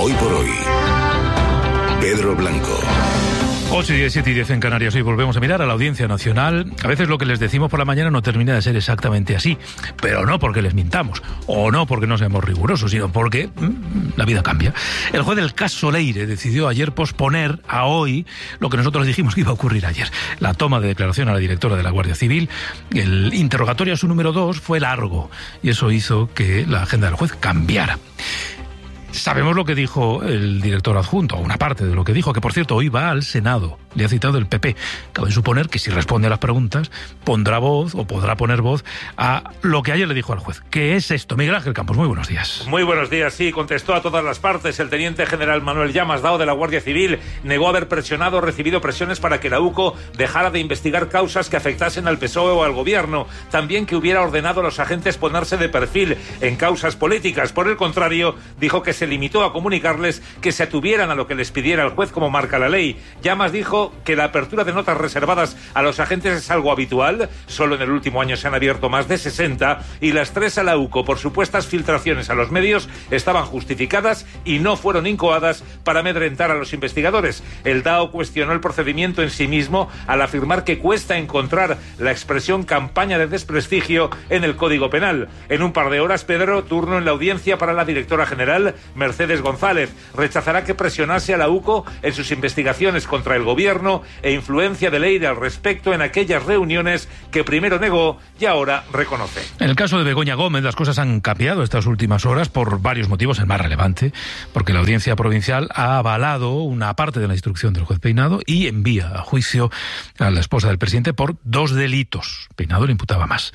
Hoy por hoy, Pedro Blanco. 8:10, 7:10 en Canarias. Hoy volvemos a mirar a la Audiencia Nacional. A veces lo que les decimos por la mañana no termina de ser exactamente así, pero no porque les mintamos, o no porque no seamos rigurosos, sino porque la vida cambia. El juez del caso Leire decidió ayer posponer a hoy lo que nosotros dijimos que iba a ocurrir ayer. La toma de declaración a la directora de la Guardia Civil, el interrogatorio a su número 2 fue largo, y eso hizo que la agenda del juez cambiara. Sabemos lo que dijo el director adjunto, o una parte de lo que dijo, que por cierto hoy va al Senado. Le ha citado el PP. Cabe suponer que si responde a las preguntas, pondrá voz o podrá poner voz a lo que ayer le dijo al juez. ¿Qué es esto? Miguel Ángel Campos, muy buenos días. Muy buenos días, sí, contestó a todas las partes. El teniente general Manuel Llamas Dao de la Guardia Civil negó haber recibido presiones para que la UCO dejara de investigar causas que afectasen al PSOE o al gobierno. También que hubiera ordenado a los agentes ponerse de perfil en causas políticas. Por el contrario, dijo que se limitó a comunicarles que se atuvieran a lo que les pidiera el juez como marca la ley. Llamas dijo que la apertura de notas reservadas a los agentes es algo habitual. Solo en el último año se han abierto más de 60 y las 3 a la UCO por supuestas filtraciones a los medios estaban justificadas y no fueron incoadas para amedrentar a los investigadores. El DAO cuestionó el procedimiento en sí mismo al afirmar que cuesta encontrar la expresión campaña de desprestigio en el Código Penal. En un par de horas, Pedro, turno en la audiencia para la directora general, Mercedes González. Rechazará que presionase a la UCO en sus investigaciones contra el gobierno e influencia de Leire al respecto en aquellas reuniones que primero negó y ahora reconoce. En el caso de Begoña Gómez, las cosas han cambiado estas últimas horas por varios motivos. El más relevante, porque la Audiencia Provincial ha avalado una parte de la instrucción del juez Peinado y envía a juicio a la esposa del presidente por 2 delitos. Peinado le imputaba más.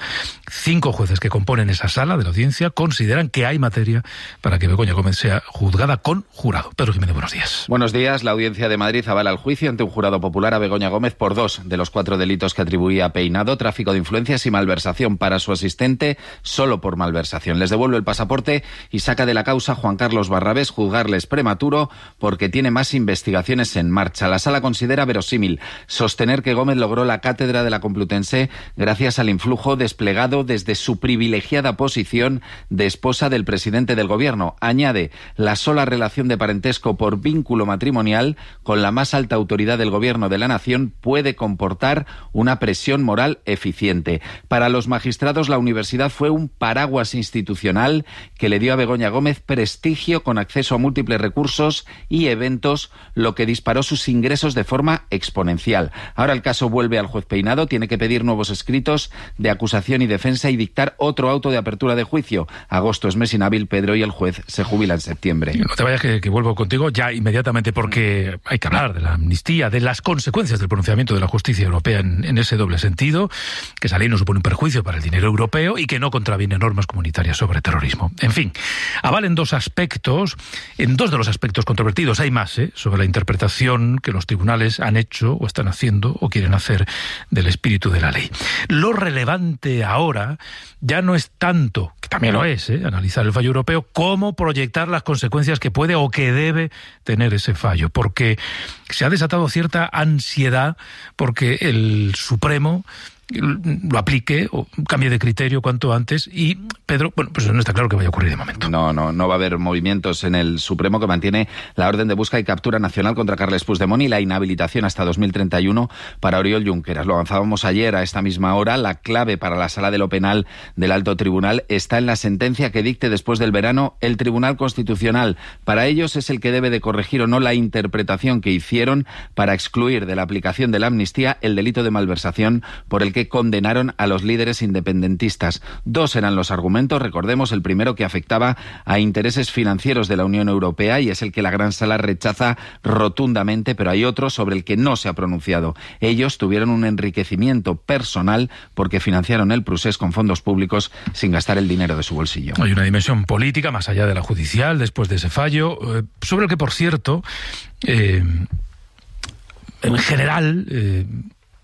5 jueces que componen esa sala de la audiencia consideran que hay materia para que Begoña Gómez sea juzgada con jurado. Pedro Jiménez, buenos días. Buenos días. La Audiencia de Madrid avala el juicio ante un jurado popular a Begoña Gómez por 2 de los 4 delitos que atribuía a Peinado: tráfico de influencias y malversación para su asistente, solo por malversación. Les devuelve el pasaporte y saca de la causa a Juan Carlos Barrabés. Juzgarles prematuro porque tiene más investigaciones en marcha. La sala considera verosímil sostener que Gómez logró la cátedra de la Complutense gracias al influjo desplegado desde su privilegiada posición de esposa del presidente del gobierno. Añade: la sola relación de parentesco por vínculo matrimonial con la más alta autoridad del gobierno de la nación puede comportar una presión moral eficiente. Para los magistrados, la universidad fue un paraguas institucional que le dio a Begoña Gómez prestigio con acceso a múltiples recursos y eventos, lo que disparó sus ingresos de forma exponencial. Ahora el caso vuelve al juez Peinado, tiene que pedir nuevos escritos de acusación y defensa y dictar otro auto de apertura de juicio. Agosto es mes inhábil, Pedro, y el juez se jubila en septiembre. No te vayas que vuelvo contigo ya inmediatamente, porque hay que hablar de la amnistía, de las consecuencias del pronunciamiento de la justicia europea en ese doble sentido, que esa ley no supone un perjuicio para el dinero europeo y que no contraviene normas comunitarias sobre terrorismo. En fin, avalen 2 aspectos, en 2 de los aspectos controvertidos. Hay más, sobre la interpretación que los tribunales han hecho o están haciendo o quieren hacer del espíritu de la ley. Lo relevante ahora ya no es tanto, que también lo es, analizar el fallo europeo, como proyectar las consecuencias que puede o que debe tener ese fallo, porque se ha desatado cierta ansiedad porque el Supremo lo aplique o cambie de criterio cuanto antes y, Pedro, bueno, pues no está claro que vaya a ocurrir de momento. No va a haber movimientos en el Supremo, que mantiene la orden de busca y captura nacional contra Carles Puigdemont y la inhabilitación hasta 2031 para Oriol Junqueras. Lo avanzábamos ayer a esta misma hora. La clave para la Sala de lo Penal del Alto Tribunal está en la sentencia que dicte después del verano el Tribunal Constitucional. Para ellos es el que debe de corregir o no la interpretación que hicieron para excluir de la aplicación de la amnistía el delito de malversación por el que condenaron a los líderes independentistas. 2 eran los argumentos, recordemos, el primero que afectaba a intereses financieros de la Unión Europea y es el que la Gran Sala rechaza rotundamente, pero hay otro sobre el que no se ha pronunciado. Ellos tuvieron un enriquecimiento personal porque financiaron el procés con fondos públicos sin gastar el dinero de su bolsillo. Hay una dimensión política más allá de la judicial después de ese fallo, sobre el que, por cierto, en general,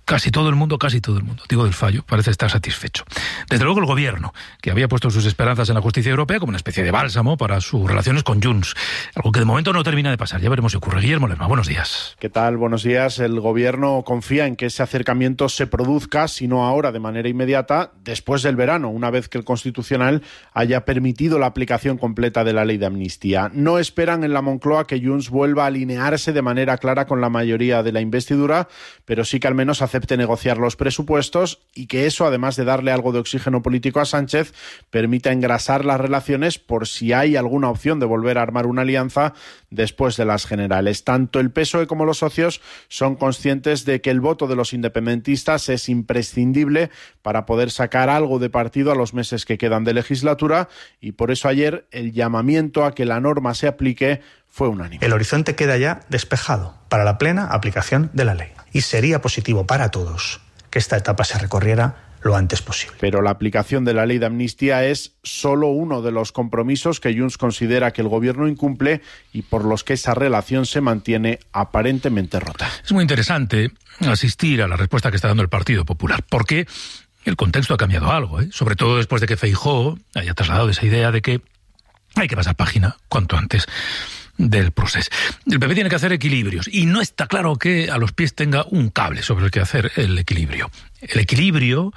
casi todo el mundo, digo del fallo, parece estar satisfecho. Desde luego el gobierno, que había puesto sus esperanzas en la justicia europea como una especie de bálsamo para sus relaciones con Junts, algo que de momento no termina de pasar. Ya veremos si ocurre. Guillermo Lerma, buenos días. ¿Qué tal? Buenos días. El gobierno confía en que ese acercamiento se produzca, si no ahora, de manera inmediata, después del verano, una vez que el Constitucional haya permitido la aplicación completa de la ley de amnistía. No esperan en la Moncloa que Junts vuelva a alinearse de manera clara con la mayoría de la investidura, pero sí que al menos acepte negociar los presupuestos y que eso, además de darle algo de oxígeno político a Sánchez, permita engrasar las relaciones por si hay alguna opción de volver a armar una alianza después de las generales. Tanto el PSOE como los socios son conscientes de que el voto de los independentistas es imprescindible para poder sacar algo de partido a los meses que quedan de legislatura, y por eso ayer el llamamiento a que la norma se aplique fue unánime. El horizonte queda ya despejado para la plena aplicación de la ley. Y sería positivo para todos que esta etapa se recorriera lo antes posible. Pero la aplicación de la ley de amnistía es solo uno de los compromisos que Junts considera que el gobierno incumple y por los que esa relación se mantiene aparentemente rota. Es muy interesante asistir a la respuesta que está dando el Partido Popular, porque el contexto ha cambiado algo, sobre todo después de que Feijóo haya trasladado esa idea de que hay que pasar página cuanto antes del proceso. El PP tiene que hacer equilibrios y no está claro que a los pies tenga un cable sobre el que hacer el equilibrio. El equilibrio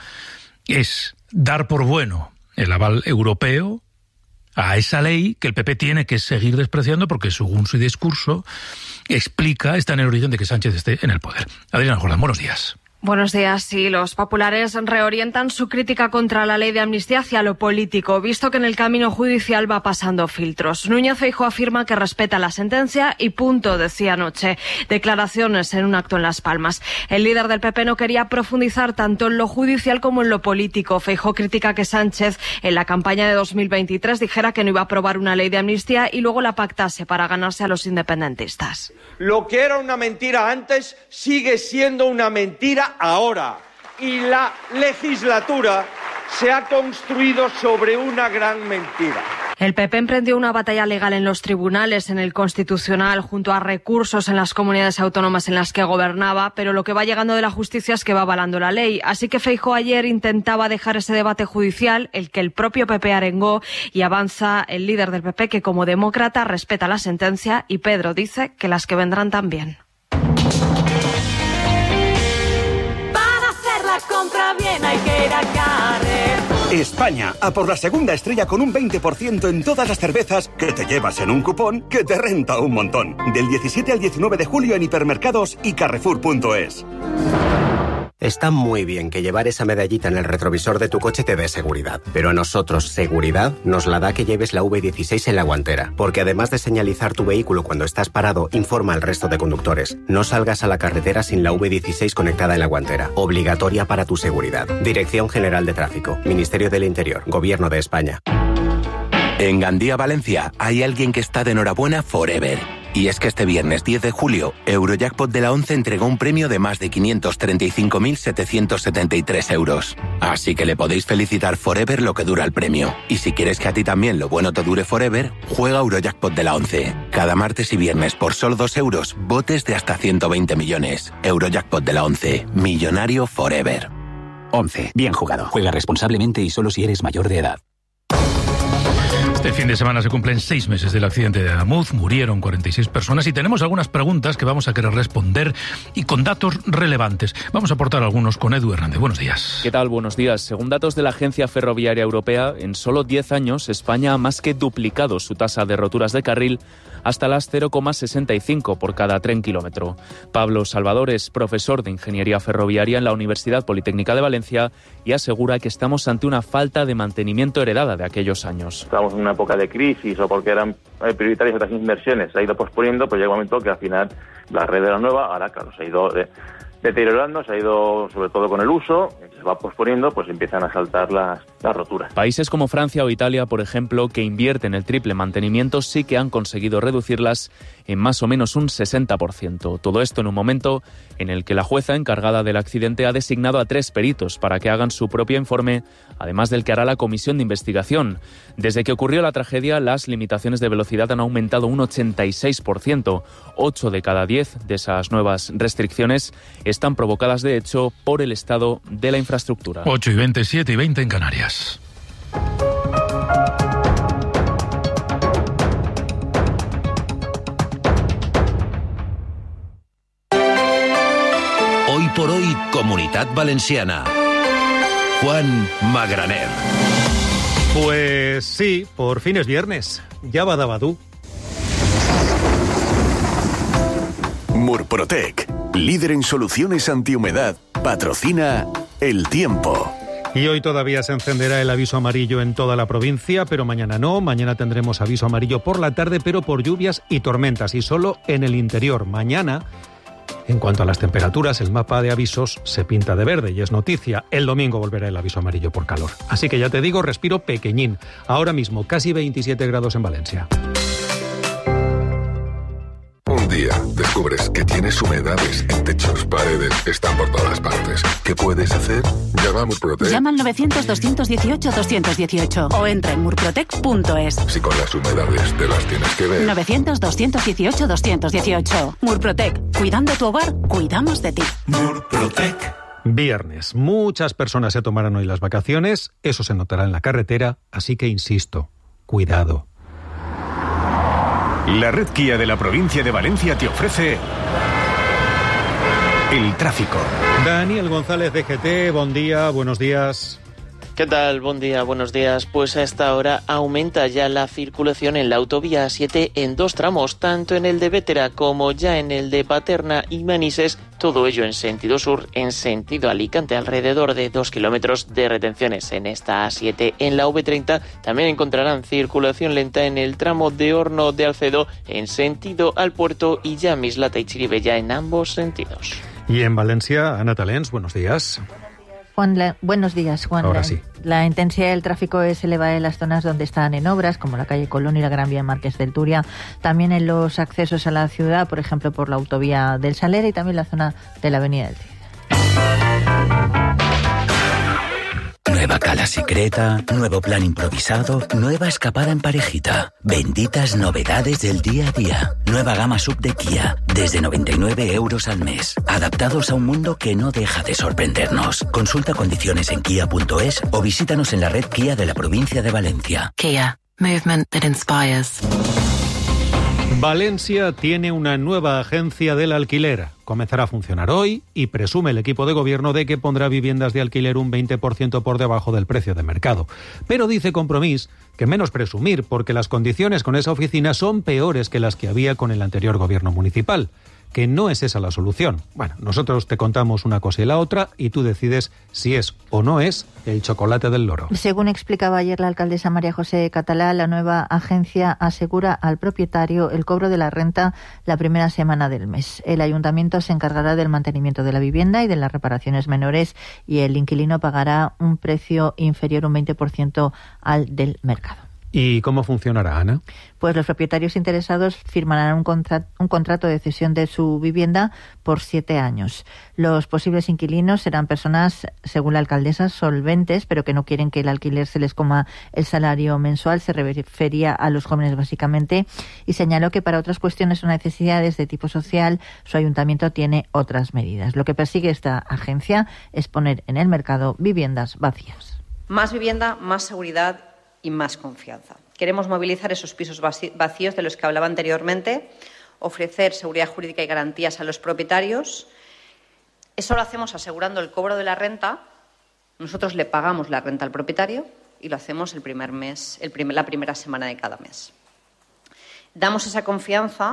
es dar por bueno el aval europeo a esa ley que el PP tiene que seguir despreciando porque, según su discurso, está en el origen de que Sánchez esté en el poder. Adriana Jordán, buenos días. Buenos días. Sí, los populares reorientan su crítica contra la ley de amnistía hacia lo político, visto que en el camino judicial va pasando filtros. Núñez Feijóo afirma que respeta la sentencia y punto, decía anoche. Declaraciones en un acto en Las Palmas. El líder del PP no quería profundizar tanto en lo judicial como en lo político. Feijóo critica que Sánchez en la campaña de 2023 dijera que no iba a aprobar una ley de amnistía y luego la pactase para ganarse a los independentistas. Lo que era una mentira antes sigue siendo una mentira ahora, y la legislatura se ha construido sobre una gran mentira. El PP emprendió una batalla legal en los tribunales, en el Constitucional, junto a recursos en las comunidades autónomas en las que gobernaba, pero lo que va llegando de la justicia es que va avalando la ley. Así que Feijóo ayer intentaba dejar ese debate judicial, el que el propio PP arengó, y avanza el líder del PP que, como demócrata, respeta la sentencia, y Pedro dice que las que vendrán también. Bien, hay que ir a Carrefour. España, a por la segunda estrella con un 20% en todas las cervezas que te llevas en un cupón que te renta un montón. Del 17 al 19 de julio en hipermercados y Carrefour.es. Está muy bien que llevar esa medallita en el retrovisor de tu coche te dé seguridad, pero a nosotros seguridad nos la da que lleves la V16 en la guantera, porque además de señalizar tu vehículo cuando estás parado, informa al resto de conductores. No salgas a la carretera sin la V16 conectada en la guantera, obligatoria para tu seguridad. Dirección General de Tráfico, Ministerio del Interior, Gobierno de España. En Gandía, Valencia, hay alguien que está de enhorabuena forever. Y es que este viernes 10 de julio, Eurojackpot de la 11 entregó un premio de más de 535.773 euros. Así que le podéis felicitar forever lo que dura el premio. Y si quieres que a ti también lo bueno te dure forever, juega Eurojackpot de la 11. Cada martes y viernes por solo 2 euros, botes de hasta 120 millones. Eurojackpot de la 11. Millonario forever. 11. Bien jugado. Juega responsablemente y solo si eres mayor de edad. Este fin de semana se cumplen 6 meses del accidente de Adamuz, murieron 46 personas y tenemos algunas preguntas que vamos a querer responder y con datos relevantes. Vamos a aportar algunos con Edu Hernández. Buenos días. ¿Qué tal? Buenos días. Según datos de la Agencia Ferroviaria Europea, en solo 10 años España ha más que duplicado su tasa de roturas de carril hasta las 0,65 por cada tren kilómetro. Pablo Salvador es profesor de Ingeniería Ferroviaria en la Universidad Politécnica de Valencia y asegura que estamos ante una falta de mantenimiento heredada de aquellos años. Estamos en una época de crisis o porque eran prioritarias otras inversiones, se ha ido posponiendo, pues llega un momento que al final la red de la nueva, ahora claro, se ha ido deteriorando, se ha ido sobre todo con el uso, se va posponiendo, pues empiezan a saltar las roturas. Países como Francia o Italia, por ejemplo, que invierten el triple mantenimiento, sí que han conseguido reducirlas en más o menos un 60%. Todo esto en un momento en el que la jueza encargada del accidente ha designado a 3 peritos para que hagan su propio informe, además del que hará la comisión de investigación. Desde que ocurrió la tragedia, las limitaciones de velocidad han aumentado un 86%. 8 de cada 10 de esas nuevas restricciones están provocadas de hecho por el estado de la infraestructura. 8:20, 7:20 en Canarias. Hoy por hoy, Comunitat Valenciana. Juan Magraner. Pues sí, por fin es viernes. Ya va Badú. Murprotec, líder en soluciones antihumedad, patrocina El Tiempo. Y hoy todavía se encenderá el aviso amarillo en toda la provincia, pero mañana no. Mañana tendremos aviso amarillo por la tarde, pero por lluvias y tormentas, y solo en el interior. Mañana, en cuanto a las temperaturas, el mapa de avisos se pinta de verde y es noticia. El domingo volverá el aviso amarillo por calor. Así que ya te digo, respiro pequeñín. Ahora mismo casi 27 grados en Valencia. Un día descubres que tienes humedades en techos, paredes, están por todas partes. ¿Qué puedes hacer? Llama a Murprotec. Llama al 900-218-218 o entra en murprotec.es. Si con las humedades te las tienes que ver. 900-218-218. Murprotec. Cuidando tu hogar, cuidamos de ti. Murprotec. Viernes. Muchas personas se tomarán hoy las vacaciones. Eso se notará en la carretera. Así que insisto, cuidado. La red Kia de la provincia de Valencia te ofrece el tráfico. Daniel González de GT, buen día, buenos días. ¿Qué tal? Buen día, buenos días. Pues a esta hora aumenta ya la circulación en la autovía A7 en dos tramos, tanto en el de Bétera como ya en el de Paterna y Manises, todo ello en sentido sur, en sentido Alicante, alrededor de 2 kilómetros de retenciones en esta A7. En la V30 también encontrarán circulación lenta en el tramo de Horno de Alcedo en sentido al puerto y ya Mislata y Chiribella en ambos sentidos. Y en Valencia, Ana Talens, buenos días. Buenos días, Juan. Ahora sí. La intensidad del tráfico es elevada en las zonas donde están en obras, como la calle Colón y la Gran Vía Marqués del Turia, también en los accesos a la ciudad, por ejemplo, por la autovía del Saler y también la zona de la Avenida del Cid. Nueva cala secreta, nuevo plan improvisado, nueva escapada en parejita. Benditas novedades del día a día. Nueva gama sub de Kia, desde 99 euros al mes. Adaptados a un mundo que no deja de sorprendernos. Consulta condiciones en kia.es o visítanos en la red Kia de la provincia de Valencia. Kia, movement that inspires. Valencia tiene una nueva agencia del alquiler. Comenzará a funcionar hoy y presume el equipo de gobierno de que pondrá viviendas de alquiler un 20% por debajo del precio de mercado. Pero dice Compromís que menos presumir, porque las condiciones con esa oficina son peores que las que había con el anterior gobierno municipal. Que no es esa la solución. Bueno, nosotros te contamos una cosa y la otra y tú decides si es o no es el chocolate del loro. Según explicaba ayer la alcaldesa María José Catalá, la nueva agencia asegura al propietario el cobro de la renta la primera semana del mes. El ayuntamiento se encargará del mantenimiento de la vivienda y de las reparaciones menores y el inquilino pagará un precio inferior un 20% al del mercado. ¿Y cómo funcionará, Ana? Pues los propietarios interesados firmarán un contrato de cesión de su vivienda por 7 años. Los posibles inquilinos serán personas, según la alcaldesa, solventes, pero que no quieren que el alquiler se les coma el salario mensual. Se refería a los jóvenes básicamente y señaló que para otras cuestiones o necesidades de tipo social su ayuntamiento tiene otras medidas. Lo que persigue esta agencia es poner en el mercado viviendas vacías. Más vivienda, más seguridad y más confianza. Queremos movilizar esos pisos vacíos de los que hablaba anteriormente, ofrecer seguridad jurídica y garantías a los propietarios. Eso lo hacemos asegurando el cobro de la renta. Nosotros le pagamos la renta al propietario y lo hacemos el primer mes, la primera semana de cada mes. Damos esa confianza,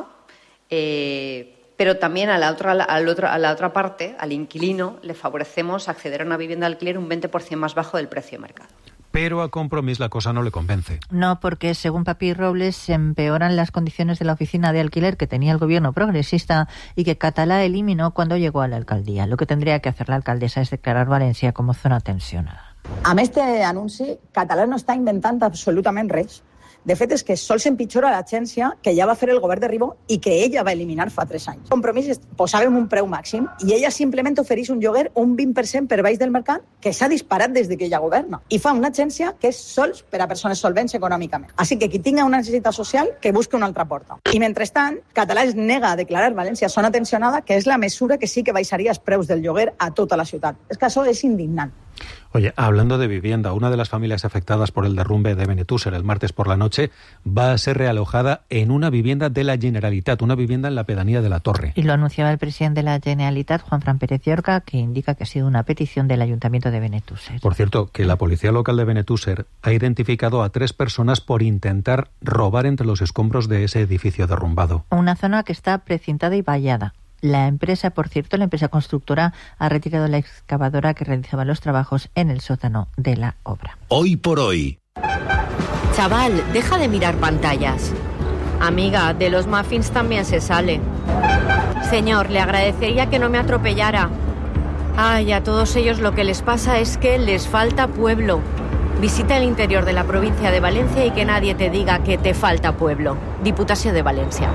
pero también a la otra parte, al inquilino, le favorecemos acceder a una vivienda de alquiler un 20% más bajo del precio de mercado. Pero a Compromís la cosa no le convence. No, porque según Papi Robles se empeoran las condiciones de la oficina de alquiler que tenía el gobierno progresista y que Catalá eliminó cuando llegó a la alcaldía. Lo que tendría que hacer la alcaldesa es declarar Valencia como zona tensionada. Amb este anunci, Català no està inventant absolutament res. De fet, és que sols empitjora l'agència que ja va fer el govern de Ribó i que ella va eliminar fa 3 anys. Compromís posàvem un preu màxim i ella simplement ofereix un lloguer un 20% per baix del mercat que s'ha disparat des que ella governa. I fa una agència que és sols per a persones solvents econòmicament. Així que qui tinga una necessitat social que busque una altra porta. I mentrestant, Català es nega a declarar València zona tensionada, que és la mesura que sí que baixaria els preus del lloguer a tota la ciutat. És que això és indignant. Oye, hablando de vivienda, una de las familias afectadas por el derrumbe de Benetúser el martes por la noche va a ser realojada en una vivienda de la Generalitat, una vivienda en la pedanía de la Torre. Y lo anunciaba el presidente de la Generalitat, Juanfran Pérez Llorca, que indica que ha sido una petición del Ayuntamiento de Benetúser. Por cierto, que la policía local de Benetúser ha identificado a 3 personas por intentar robar entre los escombros de ese edificio derrumbado. Una zona que está precintada y vallada. La empresa, por cierto, la empresa constructora, ha retirado la excavadora que realizaba los trabajos en el sótano de la obra. Hoy por hoy. Chaval, deja de mirar pantallas. Amiga, de los muffins también se sale. Señor, le agradecería que no me atropellara. Ay, a todos ellos lo que les pasa es que les falta pueblo. Visita el interior de la provincia de Valencia y que nadie te diga que te falta pueblo. Diputació de Valencia.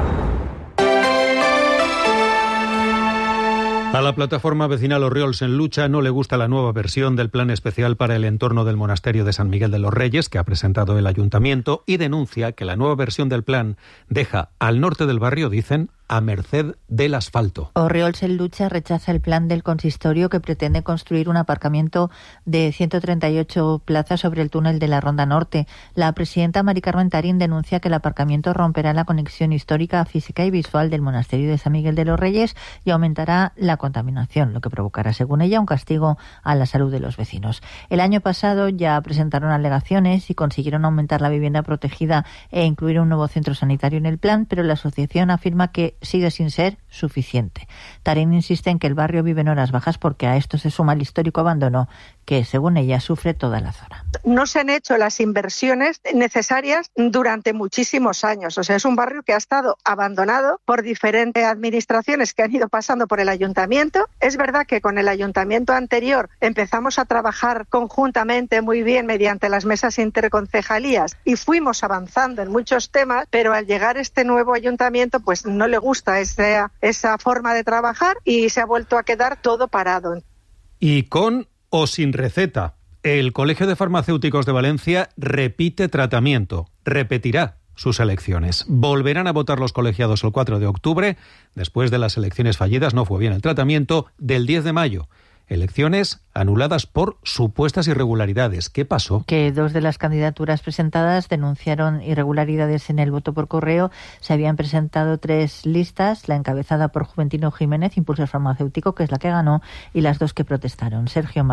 A la plataforma vecinal Orriols en Lucha no le gusta la nueva versión del plan especial para el entorno del monasterio de San Miguel de los Reyes que ha presentado el ayuntamiento y denuncia que la nueva versión del plan deja al norte del barrio, dicen, a merced del asfalto. Orriols en Lucha rechaza el plan del consistorio que pretende construir un aparcamiento de 138 plazas sobre el túnel de la Ronda Norte. La presidenta Mari Carmen Tarín denuncia que el aparcamiento romperá la conexión histórica, física y visual del monasterio de San Miguel de los Reyes y aumentará la contaminación, lo que provocará, según ella, un castigo a la salud de los vecinos. El año pasado ya presentaron alegaciones y consiguieron aumentar la vivienda protegida e incluir un nuevo centro sanitario en el plan, pero la asociación afirma que sigue sin ser suficiente. Tarín insiste en que el barrio vive en horas bajas porque a esto se suma el histórico abandono que, según ella, sufre toda la zona. No se han hecho las inversiones necesarias durante muchísimos años. O sea, es un barrio que ha estado abandonado por diferentes administraciones que han ido pasando por el ayuntamiento. Es verdad que con el ayuntamiento anterior empezamos a trabajar conjuntamente muy bien mediante las mesas interconcejalías y fuimos avanzando en muchos temas, pero al llegar este nuevo ayuntamiento pues no le gusta esa forma de trabajar y se ha vuelto a quedar todo parado. Y con o sin receta, el Colegio de Farmacéuticos de Valencia repite tratamiento, repetirá sus elecciones. Volverán a votar los colegiados el 4 de octubre, después de las elecciones fallidas, no fue bien el tratamiento, del 10 de mayo. Elecciones anuladas por supuestas irregularidades. ¿Qué pasó? Que 2 de las candidaturas presentadas denunciaron irregularidades en el voto por correo. Se habían presentado 3 listas, la encabezada por Juventino Jiménez, Impulso Farmacéutico, que es la que ganó, y las 2 que protestaron. Sergio